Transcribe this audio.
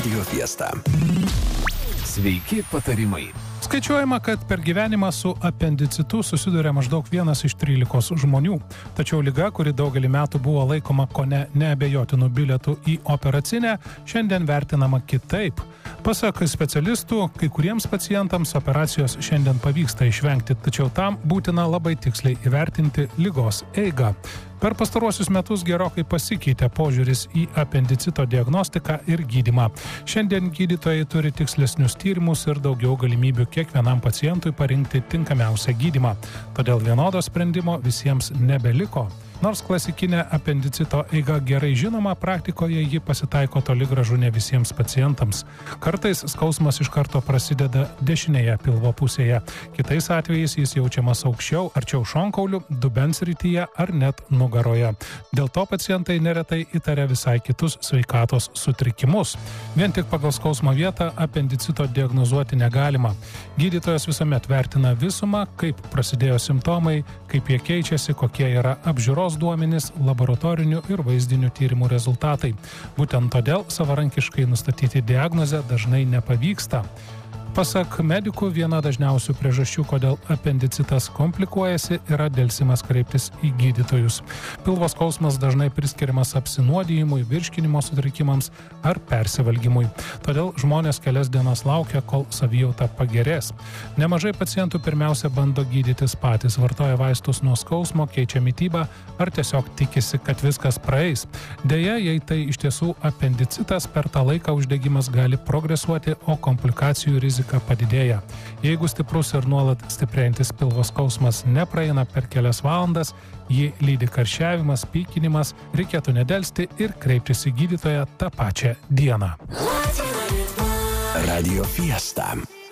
Radio Fiesta. Sveiki patarimai. Skaičiuojama, kad per gyvenimą su apendicitu susiduria maždaug 1 iš 13 žmonių. Tačiau liga, kuri daugelį metų buvo laikoma kone neabejotinų bilietų į operacinę, šiandien vertinama kitaip. Pasak specialistų, kai kuriems pacientams operacijos šiandien pavyksta išvengti, tačiau tam būtina labai tiksliai įvertinti ligos eigą. Per pastaruosius metus gerokai pasikeitė požiūris į apendicito diagnostiką ir gydymą. Šiandien gydytojai turi tikslesnius tyrimus ir daugiau galimybių kiekvienam pacientui parinkti tinkamiausią gydymą. Todėl vienodo sprendimo visiems nebeliko. Nors klasikinė apendicito eiga gerai žinoma, praktikoje ji pasitaiko toli gražu ne visiems pacientams. Kartais skausmas iš karto prasideda dešinėje pilvo pusėje. Kitais atvejais jis jaučiamas aukščiau, arčiau šonkaulių, dubens srityje ar net nugaroje. Dėl to pacientai neretai įtaria visai kitus sveikatos sutrikimus. Vien tik pagal skausmo vietą apendicito diagnozuoti negalima. Gydytojas visuomet vertina visumą, kaip prasidėjo simptomai, kaip jie keičiasi, kokie yra apžiūros duomenys, laboratorinių ir vaizdinių tyrimų rezultatai. Būtent todėl savarankiškai nustatyti diagnozę dažnai nepavyksta. Pasak medikų, viena dažniausių priežasčių, kodėl apendicitas komplikuojasi, yra delsimas kreiptis į gydytojus. Pilvo skausmas dažnai priskiriamas apsinuodijimui, virškinimo sutrikimams ar persivalgymui. Todėl žmonės kelias dienas laukia, kol savijauta pagerės. Nemažai pacientų pirmiausia bando gydytis patys, vartoja vaistus nuo skausmo, keičia mitybą ar tiesiog tikisi, kad viskas praeis. Deja, jei tai iš tiesų apendicitas, per tą laiką uždegimas gali progresuoti, o komplikacijų rizika padidėja. Jeigu stiprus ir nuolat stiprėjantis pilvo skausmas nepraeina per kelias valandas, jį lydi karščiavimas, pykinimas, reikėtų nedelsti ir kreiptis į gydytoją tą pačią dieną. Radio Fiesta.